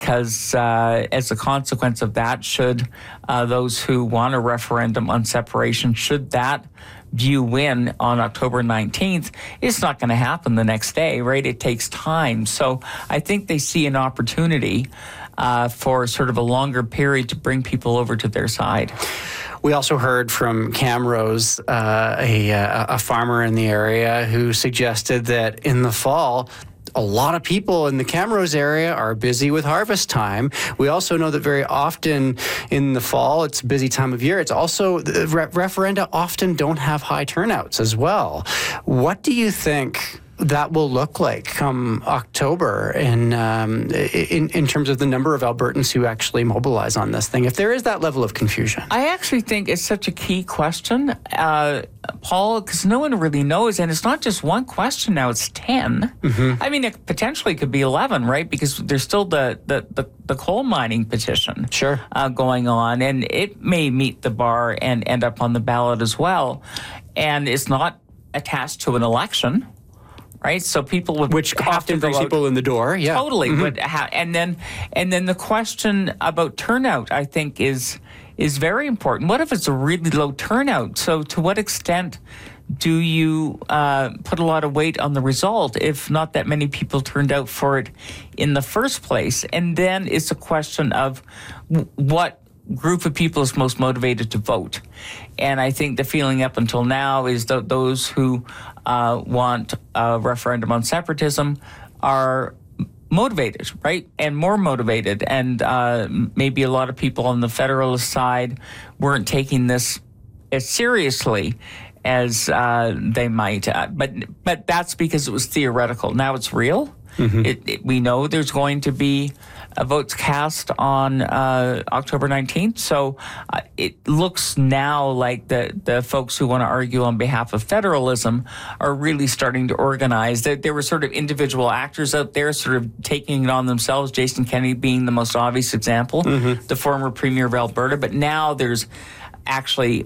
because as a consequence of that, should those who want a referendum on separation, should that view win on October 19th, it's not going to happen the next day, right? It takes time. So I think they see an opportunity for sort of a longer period to bring people over to their side. We also heard from Camrose, a farmer in the area, who suggested that in the fall, a lot of people in the Camrose area are busy with harvest time. We also know that very often in the fall, it's a busy time of year. It's also, referenda often don't have high turnouts as well. What do you think that will look like come October in terms of the number of Albertans who actually mobilize on this thing, if there is that level of confusion? I actually think it's such a key question, Paul, because no one really knows, and it's not just one question now, it's 10. I mean, it potentially could be 11, right? Because there's still the coal mining petition going on, and it may meet the bar and end up on the ballot as well. And it's not attached to an election, right? So people would, which often brings people in the door. Yeah, totally. Would and then the question about turnout, I think, is very important. What if it's a really low turnout? So to what extent do you put a lot of weight on the result if not that many people turned out for it in the first place? And then it's a question of what group of people is most motivated to vote. And I think the feeling up until now is that those who want a referendum on separatism are motivated, right? And more motivated. And maybe a lot of people on the Federalist side weren't taking this as seriously as they might. But that's because it was theoretical. Now it's real. We know there's going to be votes cast on October 19th. So it looks now like the folks who want to argue on behalf of federalism are really starting to organize. There were sort of individual actors out there sort of taking it on themselves, Jason Kenney being the most obvious example, the former premier of Alberta. But now there's actually,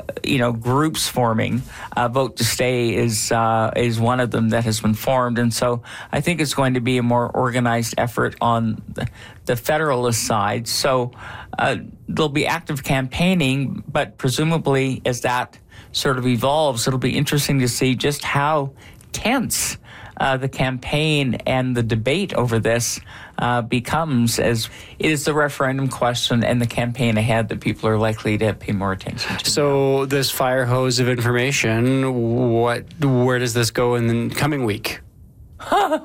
groups forming. Vote to Stay is one of them that has been formed, and so I think it's going to be a more organized effort on the Federalist side. So there'll be active campaigning, but presumably as that sort of evolves, it'll be interesting to see just how tense the campaign and the debate over this becomes, as it is the referendum question and the campaign ahead that people are likely to pay more attention to. So this fire hose of information, where does this go in the coming week? You're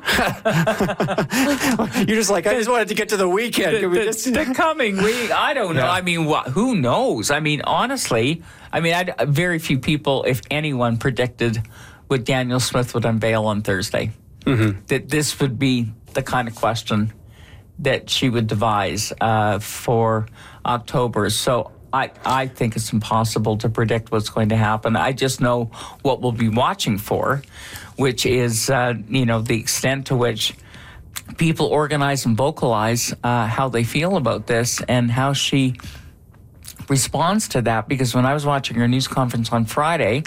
just like, I just wanted to get to the weekend. The coming week, I don't know. I mean, who knows? I mean, honestly, very few people, if anyone, predicted what Danielle Smith would unveil on Thursday. That this would be the kind of question that she would devise for October. So I think it's impossible to predict what's going to happen. I just know what we'll be watching for, which is, the extent to which people organize and vocalize how they feel about this and how she responds to that. Because when I was watching her news conference on Friday,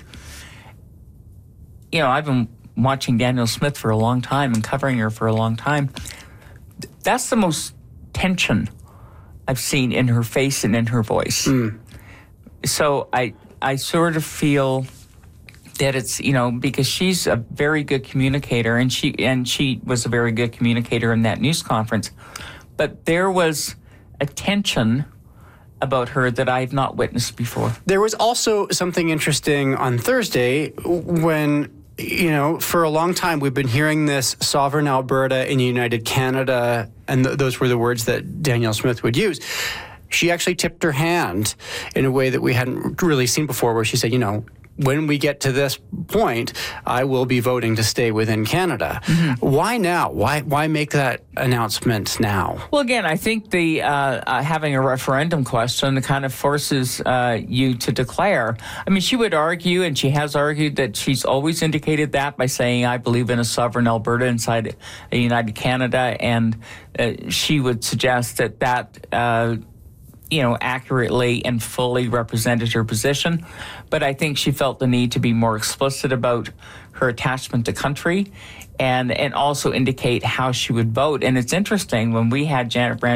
I've been watching Danielle Smith for a long time and covering her for a long time. That's the most tension I've seen in her face and in her voice. So I sort of feel that it's, because she's a very good communicator, and she was a very good communicator in that news conference. But there was a tension about her that I've not witnessed before. There was also something interesting on Thursday when, for a long time we've been hearing this sovereign Alberta in united Canada, and those were the words that Danielle Smith would use. She actually tipped her hand in a way that we hadn't really seen before, where she said, when we get to this point, I will be voting to stay within Canada. Why now? Why make that announcement now? Well, again, I think the having a referendum question kind of forces you to declare. I mean, she would argue, and she has argued, that she's always indicated that by saying, I believe in a sovereign Alberta inside a united Canada, and she would suggest that accurately and fully represented her position. But I think she felt the need to be more explicit about her attachment to country and also indicate how she would vote. And it's interesting, when we had Janet Brand